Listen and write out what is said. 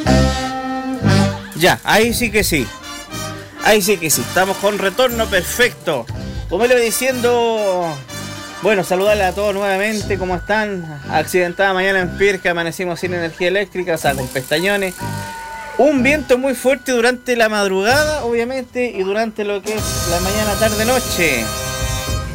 Ya, ahí sí que sí. Ahí sí que sí. Estamos con retorno perfecto. Como le iba diciendo, bueno, saludarles a todos nuevamente. ¿Cómo están? Accidentada mañana en Pirca, amanecimos sin energía eléctrica, o sea, con pestañones. Un viento muy fuerte durante la madrugada, obviamente, y durante lo que es la mañana, tarde, noche.